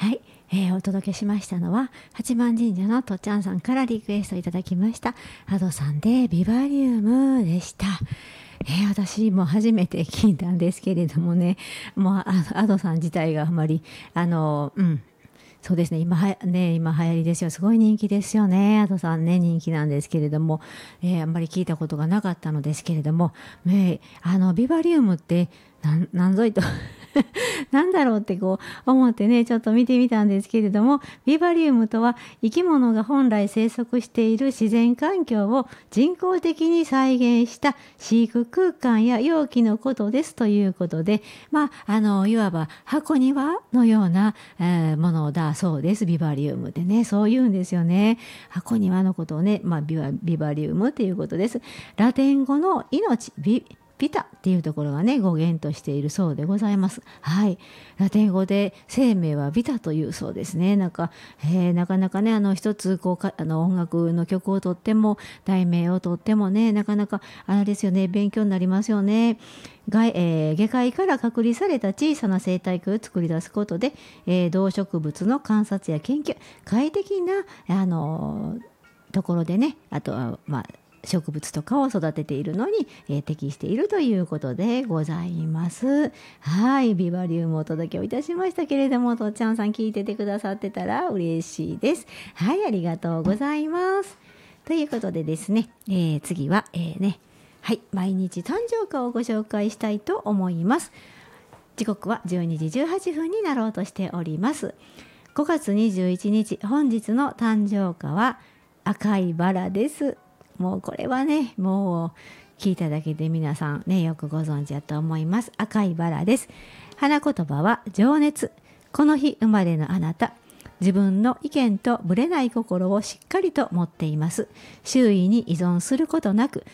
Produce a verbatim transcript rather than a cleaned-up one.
はい、えーお届けしましたのは八幡神社のとっちゃんさんからリクエストいただきましたアドさんでビバリウムでした。えー私も初めて聞いたんですけれどもね、もうあアドさん自体があまりあのうんそうですね今はね今流行りですよ。すごい人気ですよね。アドさんね人気なんですけれども、えーあんまり聞いたことがなかったのですけれども、ね、あのビバリウムってなんなんぞいとなんだろうってこう思ってねちょっと見てみたんですけれども、ビバリウムとは生き物が本来生息している自然環境を人工的に再現した飼育空間や容器のことですということで、まああのいわば箱庭のような、えーものだそうです。ビバリウムでねそう言うんですよね。箱庭のことをね、まあ、ビバビバリウムっていうことです。ラテン語の命ビビタっていうところがね語源としているそうでございます。はい、ラテン語で生命はビタというそうですね。なんか、えーなかなかねあの一つこうかあの音楽の曲をとっても題名をとってもねなかなかあれですよね勉強になりますよね。外えー下界から隔離された小さな生態系を作り出すことで、えー動植物の観察や研究快適なあのところでね、あとはまあ植物とかを育てているのに、えー適しているということでございます。はい、ビバリウムをお届けをいたしましたけれども、とっちゃんさん聞いててくださってたら嬉しいです。はい、ありがとうございます。ということでですね、えー次は、えーね、はい、毎日誕生花をご紹介したいと思います。時刻はじゅうにじじゅうはっぷんになろうとしております。ごがつにじゅういちにち、本日の誕生花は赤いバラです。もうこれはねもう聞いただけで皆さんねよくご存知だと思います。赤いバラです。花言葉は情熱。この日生まれのあなた、自分の意見とぶれない心をしっかりと持っています。周囲に依存することなく